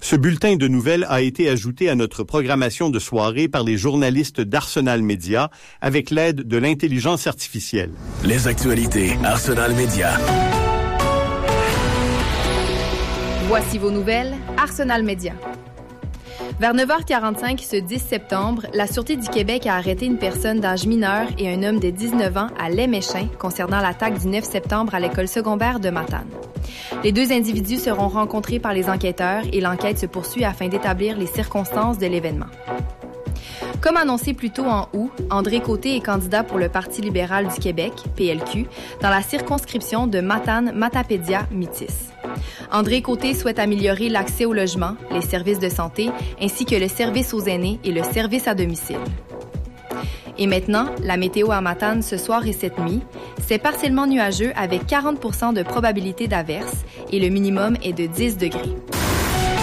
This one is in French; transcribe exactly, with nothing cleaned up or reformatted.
Ce bulletin de nouvelles a été ajouté à notre programmation de soirée par les journalistes d'Arsenal Média avec l'aide de l'intelligence artificielle. Les actualités Arsenal Média. Voici vos nouvelles, Arsenal Média. Vers neuf heures quarante-cinq ce dix septembre, la Sûreté du Québec a arrêté une personne d'âge mineur et un homme de dix-neuf ans à Léméchin concernant l'attaque du neuf septembre à l'école secondaire de Matane. Les deux individus seront rencontrés par les enquêteurs et l'enquête se poursuit afin d'établir les circonstances de l'événement. Comme annoncé plus tôt en août, André Côté est candidat pour le Parti libéral du Québec, P L Q, dans la circonscription de Matane-Matapédia-Métis. André Côté souhaite améliorer l'accès au logement, les services de santé, ainsi que le service aux aînés et le service à domicile. Et maintenant, la météo à Matane ce soir et cette nuit, c'est partiellement nuageux avec quarante pour cent de probabilité d'averse et le minimum est de dix degrés.